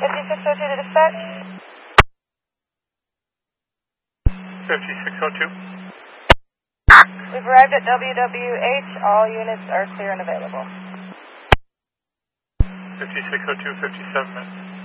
5602 to dispatch. 5602. We've arrived at WWH. All units are clear and available. 5602, 57 minutes.